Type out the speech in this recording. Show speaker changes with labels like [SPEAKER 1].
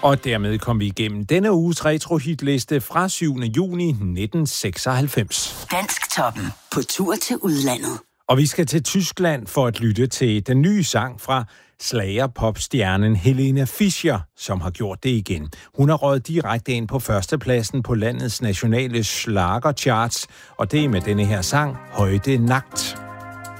[SPEAKER 1] Og dermed kom vi igennem denne uges retro-hitliste fra 7. juni 1996.
[SPEAKER 2] Dansktoppen på tur til udlandet.
[SPEAKER 1] Og vi skal til Tyskland for at lytte til den nye sang fra slager-popstjernen Helene Fischer, som har gjort det igen. Hun har røget direkte ind på førstepladsen på landets nationale schlagercharts, og det er med denne her sang Heute Nacht.